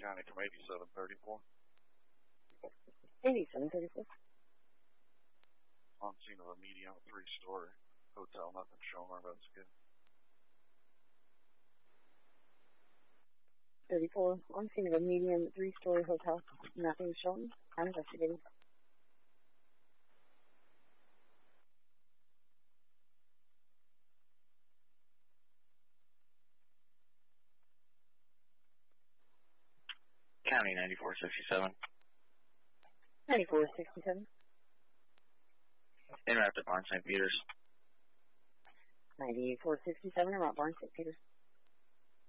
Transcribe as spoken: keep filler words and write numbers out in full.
County from eighty-seven thirty-four. eighty-seven thirty-four. On scene of a medium three-story hotel, nothing showing or about skid. thirty-four. On scene of a medium three-story hotel, nothing shown. I'm investigating. County ninety-four sixty-seven. ninety-four sixty-seven. Interrupt at Barn Saint Peters. ninety-four sixty-seven, around Barn Saint Peters.